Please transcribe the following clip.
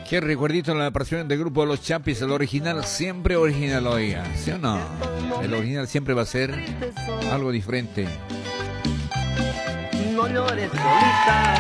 Qué recuerdito en la aparición del grupo de los Chapis, el original siempre original, oiga, ¿sí o no? El original siempre va a ser algo diferente. No llores, solita.